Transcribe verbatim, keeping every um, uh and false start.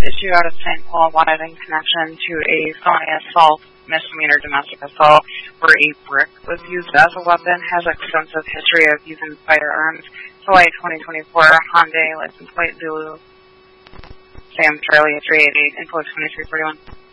issued out of Saint Paul wanted in connection to a felony assault, misdemeanor domestic assault, where a brick was used as a weapon, has extensive history of using firearms. July twenty twenty-four, Hyundai, license plate Zulu, Sam Charlie three eighty-eight, info twenty-three forty-one.